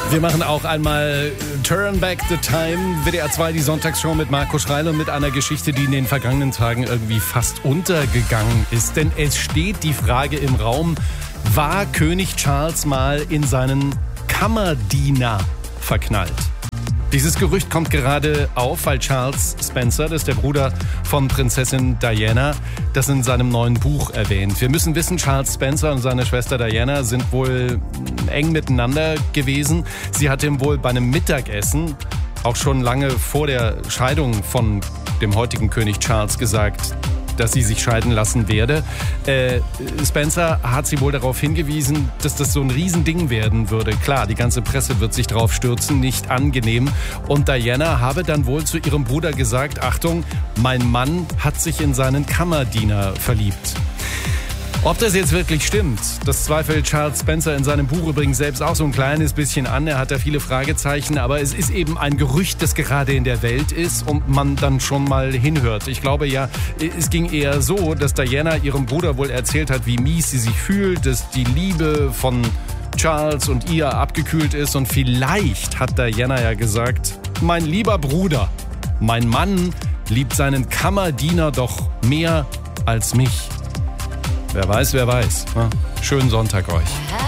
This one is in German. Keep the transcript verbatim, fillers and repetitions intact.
Wir machen auch einmal Turn Back the Time, W D R zwei, die Sonntagsshow mit Marco Schreil und mit einer Geschichte, die in den vergangenen Tagen irgendwie fast untergegangen ist. Denn es steht die Frage im Raum, war König Charles mal in seinen Kammerdiener verknallt? Dieses Gerücht kommt gerade auf, weil Charles Spencer, das ist der Bruder von Prinzessin Diana, das in seinem neuen Buch erwähnt. Wir müssen wissen, Charles Spencer und seine Schwester Diana sind wohl eng miteinander gewesen. Sie hat ihm wohl bei einem Mittagessen, auch schon lange vor der Scheidung von dem heutigen König Charles, gesagt, dass sie sich scheiden lassen werde. Äh, Spencer hat sie wohl darauf hingewiesen, dass das so ein Riesending werden würde. Klar, die ganze Presse wird sich drauf stürzen, nicht angenehm. Und Diana habe dann wohl zu ihrem Bruder gesagt, Achtung, mein Mann hat sich in seinen Kammerdiener verliebt. Ob das jetzt wirklich stimmt, das zweifelt Charles Spencer in seinem Buch übrigens selbst auch so ein kleines bisschen an. Er hat da viele Fragezeichen, aber es ist eben ein Gerücht, das gerade in der Welt ist und man dann schon mal hinhört. Ich glaube ja, es ging eher so, dass Diana ihrem Bruder wohl erzählt hat, wie mies sie sich fühlt, dass die Liebe von Charles und ihr abgekühlt ist und vielleicht hat Diana ja gesagt, mein lieber Bruder, mein Mann liebt seinen Kammerdiener doch mehr als mich. Wer weiß, wer weiß. Schönen Sonntag euch.